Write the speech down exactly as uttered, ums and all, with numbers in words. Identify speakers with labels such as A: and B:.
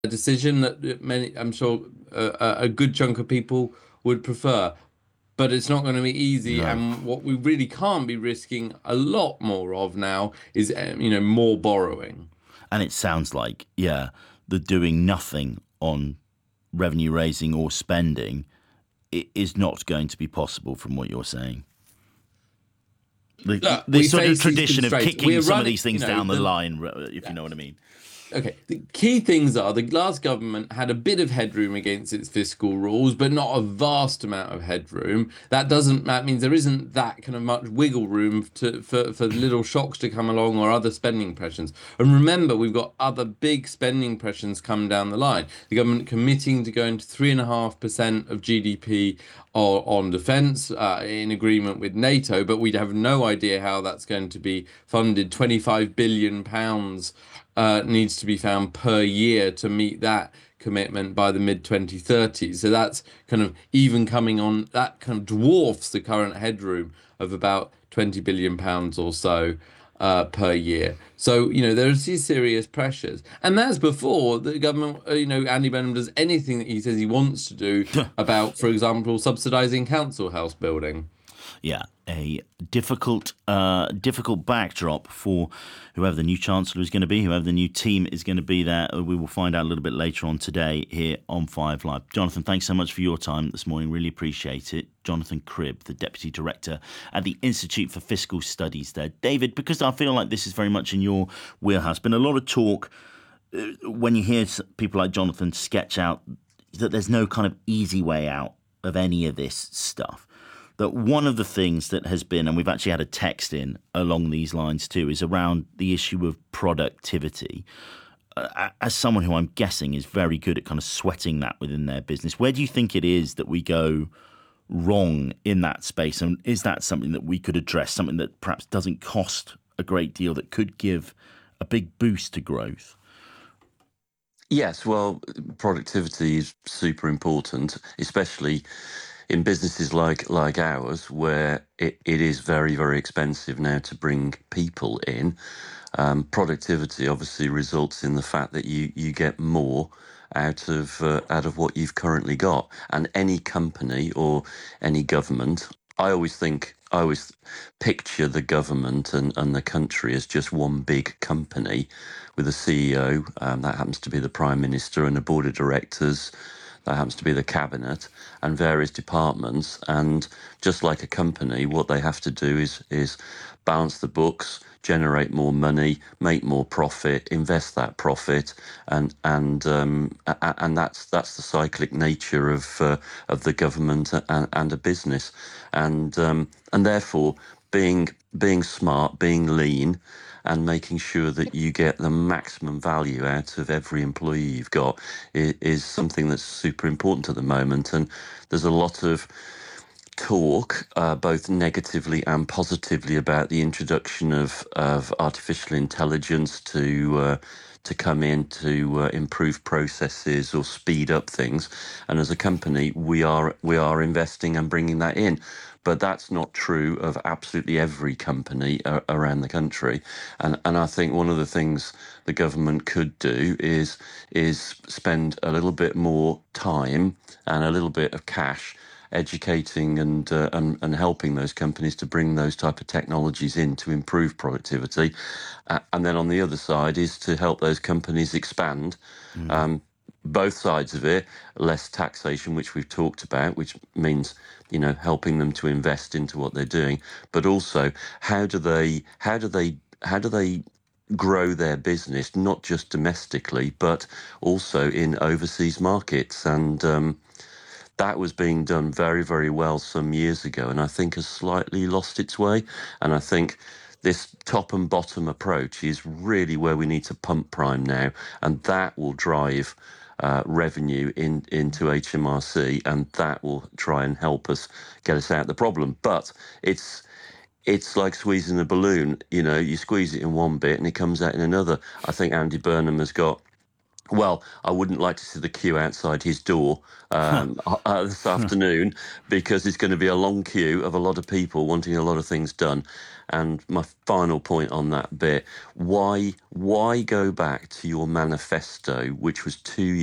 A: a decision that many, I'm sure, uh, a good chunk of people would prefer. But it's not going to be easy.
B: No.
A: And what we really can't be risking a lot more of now is, um, you know, more borrowing.
B: And it sounds like, yeah, the doing nothing on revenue raising or spending is not going to be possible from what you're saying. The,
A: Look,
B: this
A: we
B: sort of
A: face these
B: tradition of
A: constraints.
B: kicking
A: We're
B: some of
A: running,
B: these
A: you
B: things
A: know,
B: down the
A: the
B: line, if you know what I mean.
A: Okay, the key things are the last government had a bit of headroom against its fiscal rules, but not a vast amount of headroom. That doesn't that means there isn't that kind of much wiggle room to for, for little shocks to come along or other spending pressures. And remember, we've got other big spending pressures come down the line. The government committing to going to three and a half percent of G D P on, on defence uh, in agreement with NATO, but we have no idea how that's going to be funded. twenty-five billion pounds uh, needs to be found per year to meet that commitment by the mid twenty thirties. So that's kind of even coming on, that kind of dwarfs the current headroom of about twenty billion pounds or so uh, per year. So, you know, there's these serious pressures. And that's before the government, uh, you know, Andy Burnham does anything that he says he wants to do about, for example, subsidising council house building.
B: Yeah, a difficult, uh, difficult backdrop for whoever the new chancellor is going to be, whoever the new team is going to be there. We will find out a little bit later on today here on Five Live. Jonathan, thanks so much for your time this morning. Really appreciate it. Jonathan Cribb, the Deputy Director at the Institute for Fiscal Studies there. David, because I feel like this is very much in your wheelhouse, been a lot of talk uh, when you hear people like Jonathan sketch out that there's no kind of easy way out of any of this stuff. That one of the things that has been, and we've actually had a text in along these lines too, is around the issue of productivity. Uh, as someone who I'm guessing is very good at kind of sweating that within their business, where do you think it is that we go wrong in that space? And is that something that we could address, something that perhaps doesn't cost a great deal, that could give a big boost to growth?
C: Yes, well, productivity is super important, especially in businesses like like ours, where it, it is very, very expensive now to bring people in. Um, productivity obviously results in the fact that you, you get more out of uh, out of what you've currently got. And any company or any government, I always think, I always picture the government and, and the country as just one big company with a C E O, um, that happens to be the Prime Minister, and a board of directors, that happens to be the cabinet, and various departments. And just like a company, what they have to do is is balance the books, generate more money, make more profit, invest that profit, and and um, and that's that's the cyclic nature of uh, of the government and, and a business, and um, and therefore being being smart, being lean, and making sure that you get the maximum value out of every employee you've got is, is something that's super important at the moment. And there's a lot of talk, uh, both negatively and positively, about the introduction of, of artificial intelligence to uh, to come in to uh, improve processes or speed up things. And as a company, we are we are investing and bringing that in. But that's not true of absolutely every company uh, around the country. And and I think one of the things the government could do is is spend a little bit more time and a little bit of cash educating and, uh, and and helping those companies to bring those type of technologies in to improve productivity, uh, and then on the other side is to help those companies expand.
B: Mm.
C: Um, both sides of it, less taxation, which we've talked about, which means, you know, helping them to invest into what they're doing, but also how do they how do they how do they grow their business, not just domestically but also in overseas markets. And um, that was being done very, very well some years ago, and I think has slightly lost its way. And I think this top and bottom approach is really where we need to pump prime now, and that will drive uh, revenue in into H M R C, and that will try and help us get us out of the problem. But it's it's like squeezing a balloon. You know, you squeeze it in one bit and it comes out in another. I think Andy Burnham has got Well, I wouldn't like to see the queue outside his door um, uh, this afternoon, because it's going to be a long queue of a lot of people wanting a lot of things done. And my final point on that bit: why why go back to your manifesto, which was two